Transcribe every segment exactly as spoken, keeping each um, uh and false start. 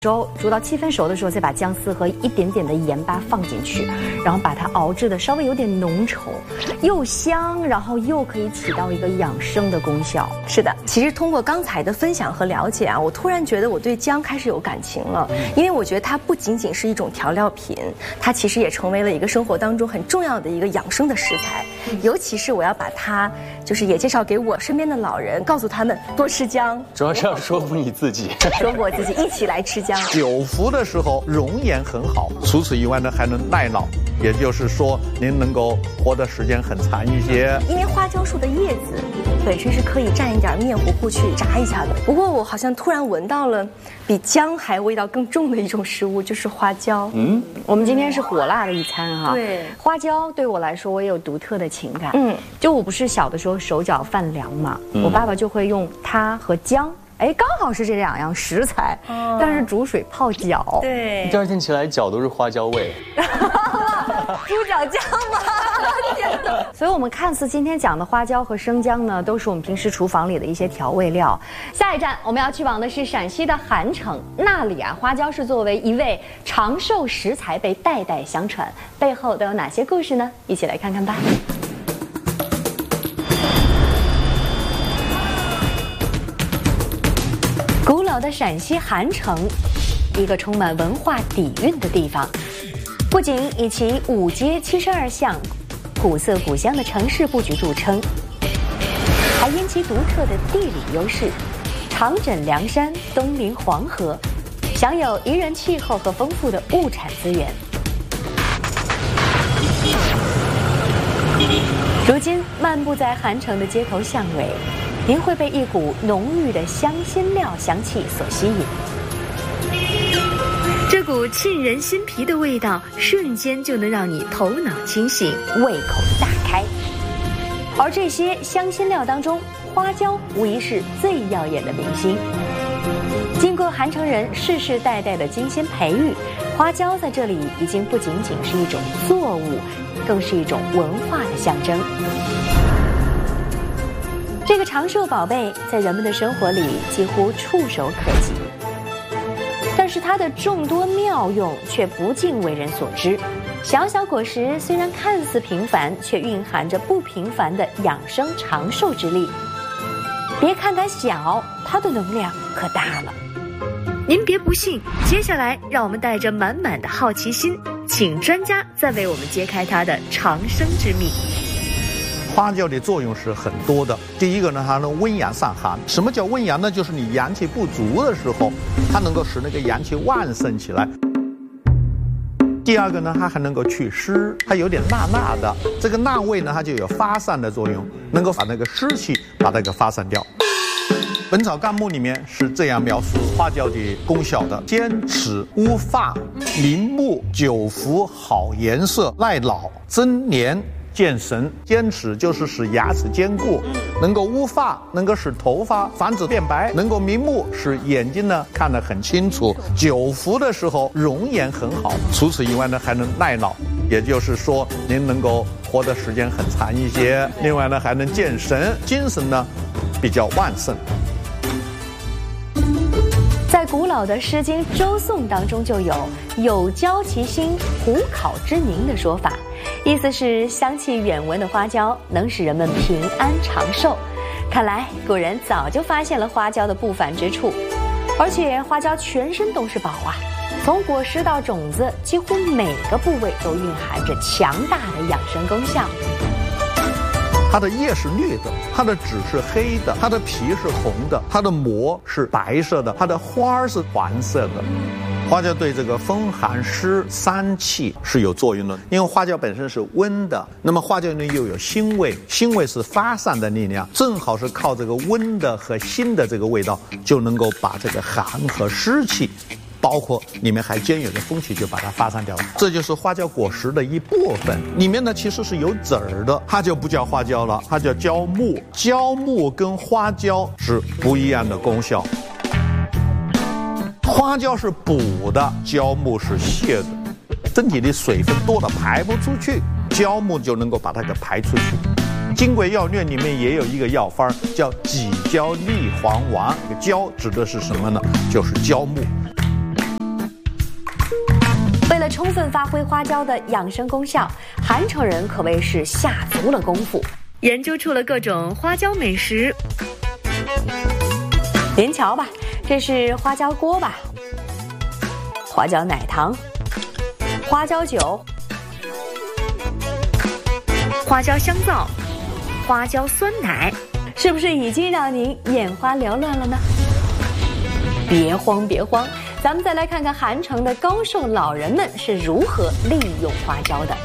粥煮到七分熟的时候，再把姜丝和一点点的盐巴放进去，然后把它熬制的稍微有点浓稠，又香，然后又可以起到一个养生的功效。 是的，其实通过刚才的分享和了解啊，我突然觉得我对姜开始有感情了，因为我觉得它不仅仅是一种调料品，它其实也成为了一个生活当中很重要的一个养生的食材。尤其是我要把它，就是也介绍给我身边的老人，告诉他们多吃姜。 主要是要说服你自己， 说服我自己一起来吃姜。 久服的时候容颜很好，除此以外呢还能耐老，也就是说您能够活的时间很长一些。 因为花椒树的叶子本身是可以蘸一点面糊糊去炸一下的。不过我好像突然闻到了比姜还味道更重的一种食物，就是花椒。 嗯，我们今天是火辣的一餐哈。 对， 花椒对我来说我也有独特的情感。 嗯， 就我不是小的时候手脚犯凉嘛，嗯、我爸爸就会用它和姜。哎，刚好是这两样食材，哦、但是煮水泡脚。 对， 第二天起来脚都是花椒味。 猪脚酱吗？天哪！ 所以我们看似今天讲的花椒和生姜呢，都是我们平时厨房里的一些调味料。下一站我们要去往的是陕西的韩城，那里啊，花椒是作为一味长寿食材被代代相传，背后都有哪些故事呢？一起来看看吧。古老的陕西韩城，一个充满文化底蕴的地方，不仅以其五街七十二巷、古色古香的城市布局著称，还因其独特的地理优势，长枕梁山，东临黄河，享有宜人气候和丰富的物产资源。如今漫步在韩城的街头巷尾，您会被一股浓郁的香辛料香气所吸引，这股沁人心脾的味道瞬间就能让你头脑清醒，胃口大开。而这些香辛料当中，花椒无疑是最耀眼的明星。经过韩城人世世代代的精心培育，花椒在这里已经不仅仅是一种作物，更是一种文化的象征。这个长寿宝贝在人们的生活里几乎触手可及，但是它的众多妙用却不尽为人所知。小小果实虽然看似平凡，却蕴含着不平凡的养生长寿之力。别看它小，它的能量可大了。您别不信，接下来让我们带着满满的好奇心，请专家再为我们揭开它的长生之秘。 花椒的作用是很多的。第一个呢，它能温阳散寒。什么叫温阳呢？就是你阳气不足的时候，它能够使那个阳气旺盛起来。第二个呢，它还能够祛湿，它有点辣辣的，这个辣味呢，它就有发散的作用，能够把那个湿气把它给发散掉。《本草纲目》里面是这样描述花椒的功效的：坚齿、乌发、明目、久服、好颜色、耐老、增年。健神。坚齿就是使牙齿坚固，能够乌发，能够使头发防止变白，能够明目，使眼睛呢看得很清楚。久服的时候容颜很好，除此以外呢还能耐老，也就是说您能够活的时间很长一些。另外呢还能健神，精神呢比较旺盛。 在古老的《诗经·周颂》当中就有“有椒其心，虎考之宁”的说法，意思是香气远闻的花椒能使人们平安长寿。看来古人早就发现了花椒的不凡之处，而且花椒全身都是宝啊，从果实到种子，几乎每个部位都蕴含着强大的养生功效。 它的叶是绿的，它的籽是黑的，它的皮是红的，它的膜是白色的，它的花是黄色的。花椒对这个风寒湿三气是有作用的，因为花椒本身是温的，那么花椒呢又有辛味，辛味是发散的力量，正好是靠这个温的和辛的这个味道，就能够把这个寒和湿气，包括里面还兼有的风气，就把它发散掉了。这就是花椒果实的一部分，里面呢其实是有籽儿的，它就不叫花椒了，它叫椒木。椒木跟花椒是不一样的功效，花椒是补的，椒木是泻的，身体里水分多了排不出去，椒木就能够把它给排出去。《金匮要略》里面也有一个药方叫己椒利黄丸，这个椒指的是什么呢？就是椒木。 充分发挥花椒的养生功效，韩城人可谓是下足了功夫，研究出了各种花椒美食。您瞧吧，这是花椒锅吧，花椒奶糖，花椒酒，花椒香皂，花椒酸奶，是不是已经让您眼花缭乱了呢？别慌别慌，咱们再来看看韩城的高寿老人们是如何利用花椒的。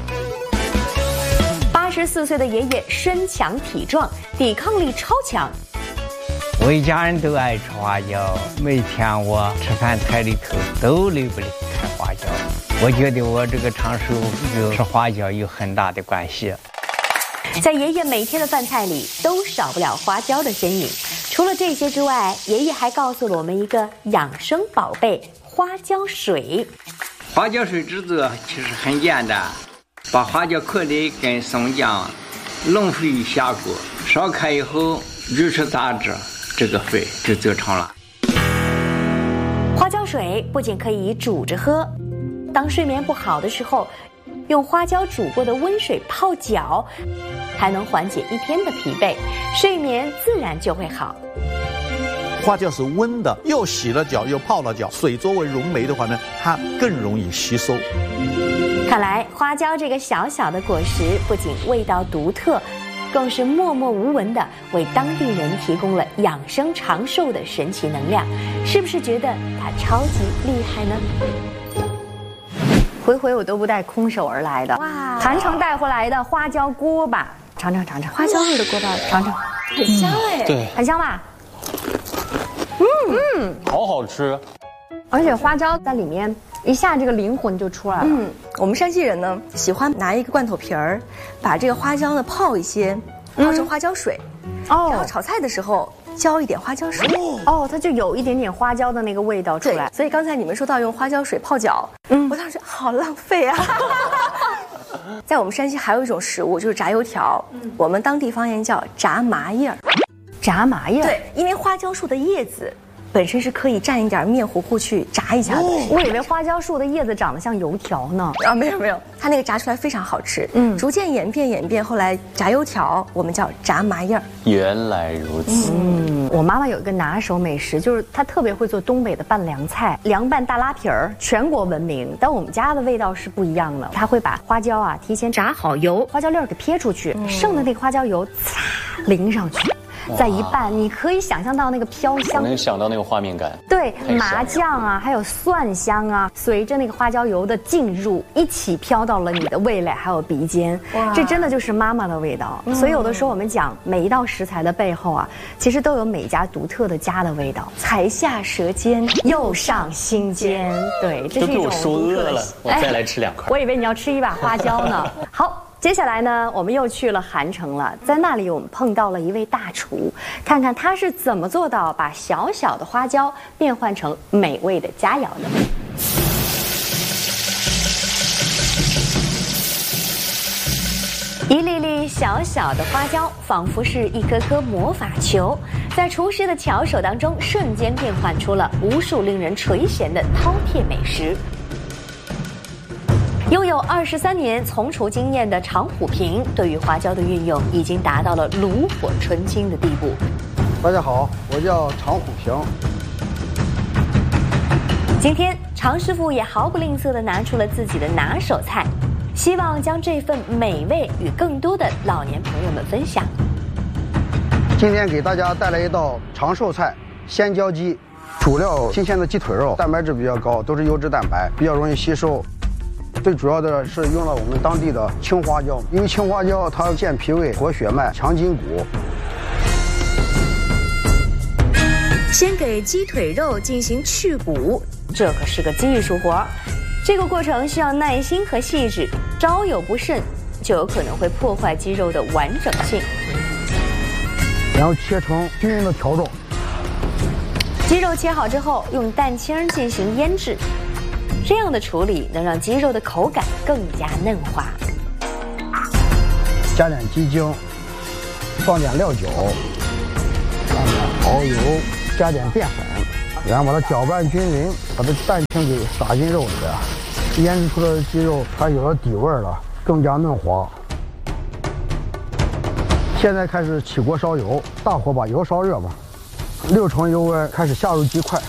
八十四岁的爷爷身强体壮，抵抗力超强。 我一家人都爱吃花椒，每天我吃饭菜里头都离不开花椒。我觉得我这个长寿与吃花椒有很大的关系。 在爷爷每天的饭菜里都少不了花椒的身影。除了这些之外，爷爷还告诉了我们一个养生宝贝——花椒水。 花椒水制作其实很简单，把花椒颗粒跟松浆弄水下锅，烧开以后煮出杂质，这个水就做成了。 花椒水不仅可以煮着喝，当睡眠不好的时候，用花椒煮过的温水泡脚，还能缓解一天的疲惫，睡眠自然就会好。 花椒是温的，又洗了脚又泡了脚，水作为溶酶的话呢，它更容易吸收。 看来花椒这个小小的果实不仅味道独特，更是默默无闻的为当地人提供了养生长寿的神奇能量。是不是觉得它超级厉害呢？ 回回我都不带空手而来的。 哇， 韩城带回来的花椒锅巴，尝尝尝尝， 花椒味的锅巴， 尝尝， 很香哎、 嗯，对， 很香吧？ 嗯嗯， 好好吃。 而且花椒在里面一下这个灵魂就出来了。 嗯，我们山西人呢喜欢拿一个罐头皮儿，把这个花椒呢泡一些，泡成花椒水， 哦然后炒菜的时候浇一点花椒水。 哦，它就有一点点花椒的那个味道出来。 所以刚才你们说到用花椒水泡脚，嗯，我当时好浪费啊。在我们山西还有一种食物就是炸油条，嗯、我们当地方言叫炸麻叶儿。 炸麻叶， 对，因为花椒树的叶子本身是可以蘸一点面糊糊去炸一下的。 哦、我以为花椒树的叶子长得像油条呢。 啊，没有没有，它那个炸出来非常好吃。嗯，逐渐演变演变，后来炸油条我们叫炸麻叶儿。 原来如此。 嗯，我妈妈有一个拿手美食，就是她特别会做东北的拌凉菜，凉拌大拉皮儿，全国闻名。但我们家的味道是不一样的，她会把花椒啊提前炸好油，花椒粒儿给撇出去，嗯、剩的那个花椒油擦淋上去。再一拌，你可以想象到那个飘香， 我能想到那个画面感。 对，麻酱啊，还有蒜香啊，随着那个花椒油的进入，一起飘到了你的味蕾还有鼻尖。这真的就是妈妈的味道。嗯、所以有的时候我们讲每一道食材的背后啊，其实都有每家独特的家的味道，才下舌尖，又上心间。对，这是一种独特的。都被我说饿了，我再来吃两块。 我以为你要吃一把花椒呢。好。接下来呢，我们又去了韩城了，在那里我们碰到了一位大厨，看看他是怎么做到把小小的花椒变换成美味的佳肴的。一粒粒小小的花椒，仿佛是一颗颗魔法球，在厨师的巧手当中，瞬间变换出了无数令人垂涎的饕餮美食。拥有二十三年从厨经验的常虎平，对于花椒的运用已经达到了炉火纯青的地步。 大家好，我叫常虎平。 今天常师傅也毫不吝啬地拿出了自己的拿手菜，希望将这份美味与更多的老年朋友们分享。 今天给大家带来一道长寿菜——鲜椒鸡，主料新鲜的鸡腿肉，蛋白质比较高，都是优质蛋白，比较容易吸收。最主要的是用了我们当地的青花椒，因为青花椒它健脾胃、活血脉、强筋骨。 先给鸡腿肉进行去骨，这可是个技术活，这个过程需要耐心和细致，稍有不慎就有可能会破坏鸡肉的完整性。 然后切成均匀的条状。 鸡肉切好之后，用蛋清进行腌制。这样的处理能让鸡肉的口感更加嫩滑。 加点鸡精，放点料酒，放点蚝油，加点淀粉，然后把它搅拌均匀，把这蛋清给撒进肉里边。 腌制出来的鸡肉它有了底味了，更加嫩滑。现在开始起锅烧油，大火把油烧热吧，六成油温开始下入鸡块。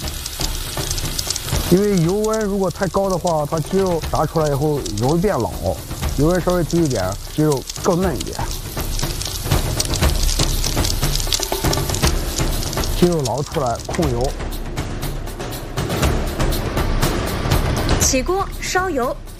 因为油温如果太高的话，它鸡肉炸出来以后容易变老，油温稍微低一点，鸡肉更嫩一点。鸡肉捞出来，控油。 起锅烧油，